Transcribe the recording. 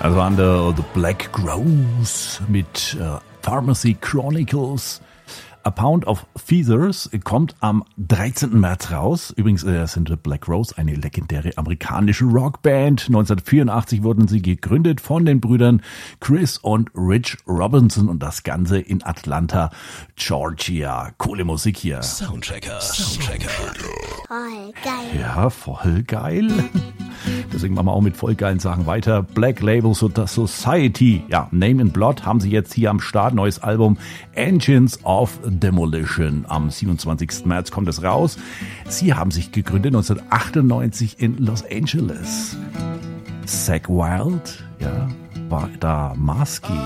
Also an der The Black Crowes mit Pharmacy Chronicles. A Pound of Feathers kommt am 13. März raus. Übrigens sind The Black Crowes eine legendäre amerikanische Rockband. 1984 wurden sie gegründet von den Brüdern Chris und Rich Robinson und das Ganze in Atlanta, Georgia. Coole Musik hier. Soundchecker. Voll geil. Ja, voll geil. Deswegen machen wir auch mit voll geilen Sachen weiter. Black Label Society. Ja, Name in Blood haben sie jetzt hier am Start. Neues Album Engines of Demolition. Am 27. März kommt es raus. Sie haben sich gegründet 1998 in Los Angeles. Zakk Wylde, ja, war da Maski.